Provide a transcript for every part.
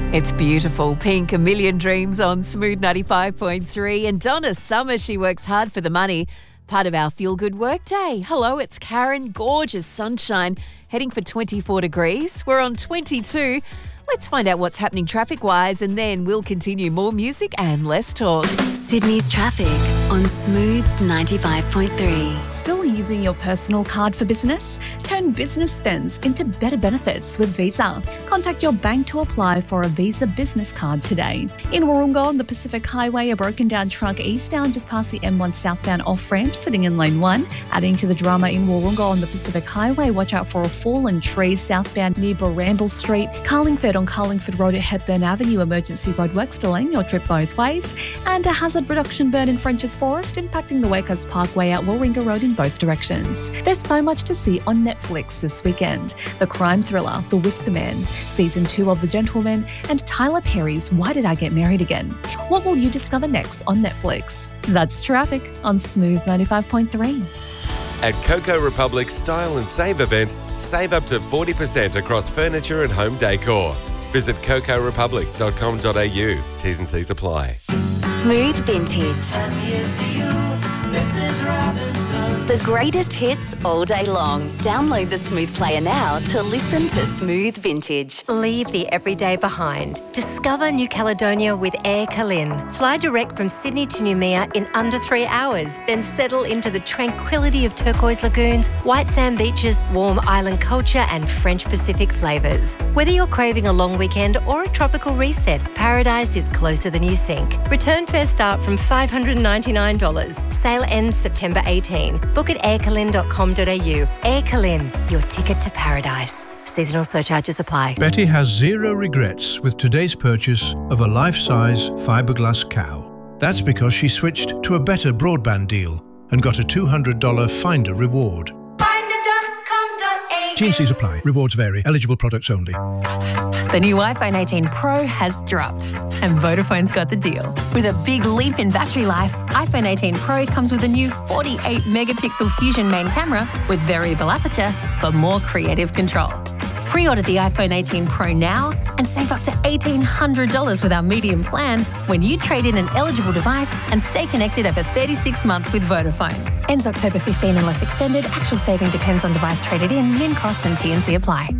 It's beautiful. Pink, A Million Dreams on Smooth 95.3. And Donna Summer, she works hard for the money. Part of our feel-good workday. Hello, it's Karen. Gorgeous sunshine. Heading for 24 degrees. We're on 22. Let's find out what's happening traffic-wise, and then we'll continue. More music and less talk. Sydney's traffic on Smooth 95.3. Still using your personal card for business? Turn business spends into better benefits with Visa. Contact your bank to apply for a Visa business card today. In Warringah on the Pacific Highway, a broken down truck eastbound just past the M1 southbound off-ramp sitting in lane 1. Adding to the drama in Warringah on the Pacific Highway, watch out for a fallen tree southbound near Bramble Street. Carlingford on Carlingford Road at Hepburn Avenue, emergency roadworks delaying your trip both ways. And a hazard reduction burn in French's Forest impacting the Wakehurst Parkway at Warringah Road in both directions. There's so much to see on Netflix this weekend. The crime thriller, The Whisper Man, Season 2 of The Gentleman, and Tyler Perry's Why Did I Get Married Again? What will you discover next on Netflix? That's traffic on Smooth 95.3. At Coco Republic's Style and Save event, save up to 40% across furniture and home decor. Visit cocorepublic.com.au. T's and C's apply. Smooth Vintage. The greatest hits all day long. Download the Smooth Player now to listen to Smooth Vintage. Leave the everyday behind. Discover New Caledonia with Air Calin. Fly direct from Sydney to Noumea in under 3 hours, then settle into the tranquility of turquoise lagoons, white sand beaches, warm island culture and French Pacific flavours. Whether you're craving a long weekend or a tropical reset, paradise is closer than you think. Return fare start from $599. Sale ends September 18. Book at aircalin.com.au. Air Calin, your ticket to paradise. Seasonal surcharges apply. Betty has zero regrets with today's purchase of a life-size fiberglass cow. That's because she switched to a better broadband deal and got a $200 Finder reward. T&Cs apply. Rewards vary. Eligible products only. The new iPhone 18 Pro has dropped, and Vodafone's got the deal. With a big leap in battery life, iPhone 18 Pro comes with a new 48-megapixel Fusion main camera with variable aperture for more creative control. Pre-order the iPhone 18 Pro now and save up to $1,800 with our medium plan when you trade in an eligible device and stay connected over 36 months with Vodafone. Ends October 15 unless extended. Actual saving depends on device traded in. Min cost and T&C apply.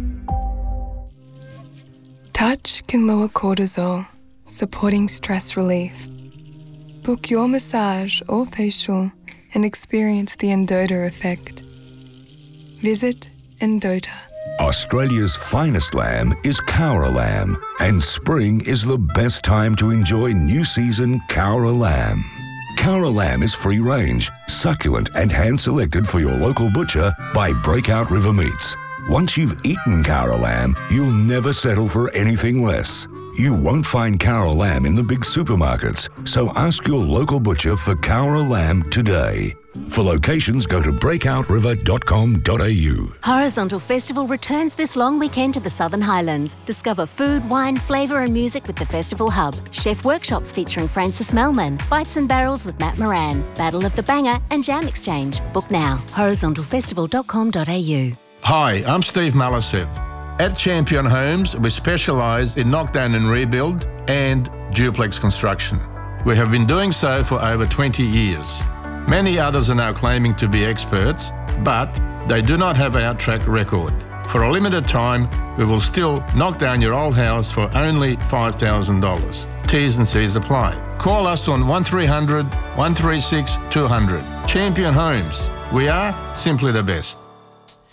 Touch can lower cortisol, supporting stress relief. Book your massage or facial and experience the Endota effect. Visit Endota. Australia's finest lamb is Cowra lamb, and spring is the best time to enjoy new season Cowra lamb. Cowra lamb is free-range, succulent and hand-selected for your local butcher by Breakout River Meats. Once you've eaten Cowra lamb, you'll never settle for anything less. You won't find Cowra lamb in the big supermarkets, so ask your local butcher for Cowra lamb today. For locations, go to breakoutriver.com.au. Horizontal Festival returns this long weekend to the Southern Highlands. Discover food, wine, flavour and music with the Festival Hub. Chef workshops featuring Francis Melman, Bites and Barrels with Matt Moran, Battle of the Banger and Jam Exchange. Book now. horizontalfestival.com.au. Hi, I'm Steve Malisev. At Champion Homes, we specialise in knockdown and rebuild and duplex construction. We have been doing so for over 20 years. Many others are now claiming to be experts, but they do not have our track record. For a limited time, we will still knock down your old house for only $5,000. T's and C's apply. Call us on 1300 136 200. Champion Homes. We are simply the best.